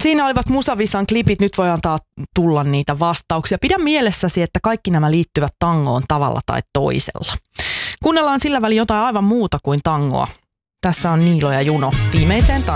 Siinä olivat Musavisan klipit, nyt voi antaa tulla niitä vastauksia. Pidä mielessäsi, että kaikki nämä liittyvät tangoon tavalla tai toisella. Kuunnellaan sillä välin jotain aivan muuta kuin tangoa. Tässä on Niilo ja Juno viimeiseen